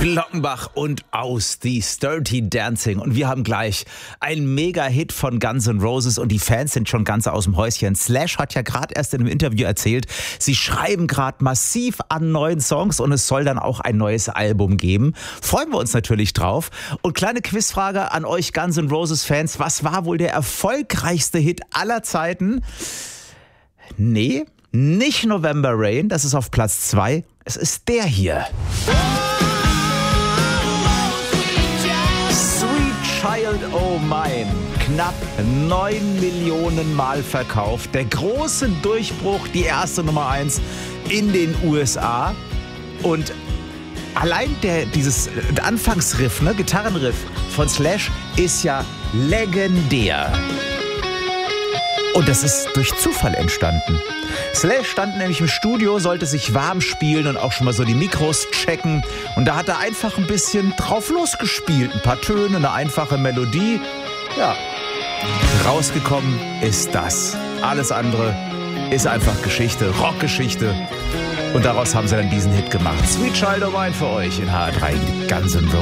Glockenbach und aus, die Dirty Dancing. Und wir haben gleich einen Mega-Hit von Guns N' Roses und die Fans sind schon ganz aus dem Häuschen. Slash hat ja gerade erst in einem Interview erzählt, sie schreiben gerade massiv an neuen Songs und es soll dann auch ein neues Album geben. Freuen wir uns natürlich drauf. Und kleine Quizfrage an euch Guns N' Roses-Fans. Was war wohl der erfolgreichste Hit aller Zeiten? Nee, nicht November Rain, das ist auf Platz 2. Es ist der hier. Child O' Mine, knapp 9 Millionen Mal verkauft. Der große Durchbruch, die erste Nummer 1 in den USA. Und allein dieses Anfangsriff, Gitarrenriff von Slash ist ja legendär. Und das ist durch Zufall entstanden. Slash stand nämlich im Studio, sollte sich warm spielen und auch schon mal so die Mikros checken. Und da hat er einfach ein bisschen drauf losgespielt. Ein paar Töne, eine einfache Melodie. Ja, rausgekommen ist das. Alles andere ist einfach Geschichte, Rockgeschichte. Und daraus haben sie dann diesen Hit gemacht. Sweet Child O' Mine für euch in HR3, Guns N' Roses.